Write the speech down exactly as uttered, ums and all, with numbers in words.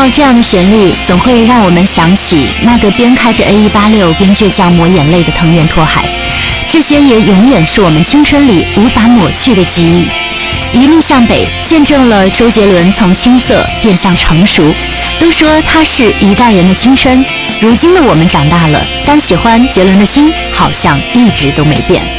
到这样的旋律，总会让我们想起那个边开着 A 一八六边倔强抹眼泪的藤原拓海，这些也永远是我们青春里无法抹去的记忆。一路向北，见证了周杰伦从青涩变向成熟。都说他是一代人的青春，如今的我们长大了，但喜欢杰伦的心好像一直都没变。